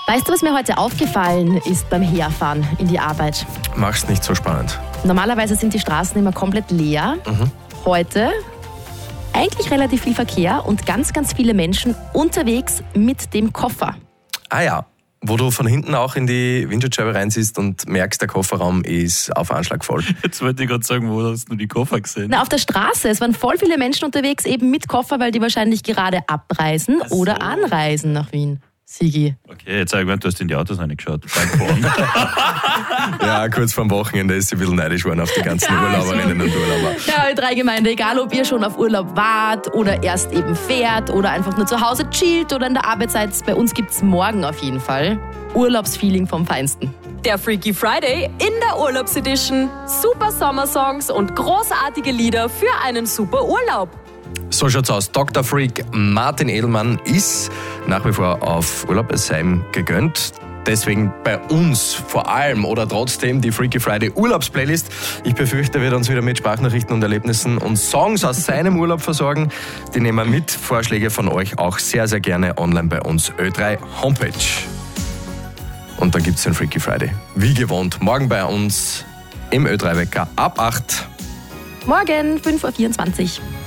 Weißt du, was mir heute aufgefallen ist beim Herfahren in die Arbeit? Mach's nicht so spannend. Normalerweise sind die Straßen immer komplett leer. Heute eigentlich relativ viel Verkehr und ganz, ganz viele Menschen unterwegs mit dem Koffer. Ah ja, wo du von hinten auch in die Windschutzscheibe reinsiehst und merkst, der Kofferraum ist auf Anschlag voll. Jetzt wollte ich gerade sagen, wo hast du die Koffer gesehen? Na, auf der Straße. Es waren voll viele Menschen unterwegs, eben mit Koffer, weil die wahrscheinlich gerade abreisen oder anreisen nach Wien. Sigi. Okay, jetzt habe ich gemeint, du hast in die Autos reingeschaut beim Fahren. Ja, kurz vorm Wochenende ist sie ein bisschen neidisch geworden auf die ganzen Urlauberinnen und Urlauber. Ja, Ö3-Gemeinde, egal ob ihr schon auf Urlaub wart oder erst eben fährt oder einfach nur zu Hause chillt oder in der Arbeit seid, bei uns gibt's morgen auf jeden Fall Urlaubsfeeling vom Feinsten. Der Freaky Friday in der Urlaubsedition. Super Sommersongs und großartige Lieder für einen super Urlaub. So schaut's aus. Dr. Freak Martin Edelmann ist nach wie vor auf Urlaub, es sei ihm gegönnt. Deswegen bei uns vor allem oder trotzdem die Freaky Friday Urlaubsplaylist. Ich befürchte, er wird uns wieder mit Sprachnachrichten und Erlebnissen und Songs aus seinem Urlaub versorgen. Die nehmen wir mit. Vorschläge von euch auch sehr, sehr gerne online bei uns Ö3 Homepage. Und dann gibt's den Freaky Friday. Wie gewohnt, morgen bei uns im Ö3 Wecker ab 8. Morgen, 5.24 Uhr.